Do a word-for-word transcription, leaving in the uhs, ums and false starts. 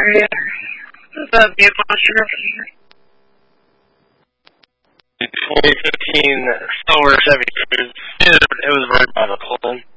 area. The vehicle was driven. twenty fifteen Star Chevy Cruze. It was right by the Colton.